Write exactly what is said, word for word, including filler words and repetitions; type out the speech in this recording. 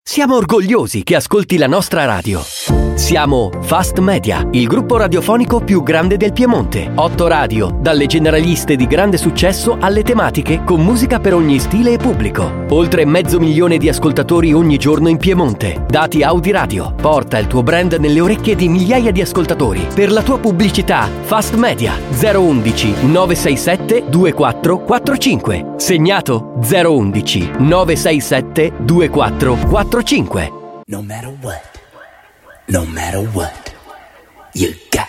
Siamo orgogliosi che ascolti la nostra radio. Siamo Fast Media, il gruppo radiofonico più grande del Piemonte. Otto radio, dalle generaliste di grande successo alle tematiche con musica per ogni stile e pubblico. Oltre mezzo milione di ascoltatori ogni giorno in Piemonte. Dati Audi Radio. Porta il tuo brand nelle orecchie di migliaia di ascoltatori. Per la tua pubblicità, Fast Media zero undici nove sei sette due quattro quattro cinque. Segnato zero undici nove sei sette due quattro quattro cinque. No matter what, no matter what, you got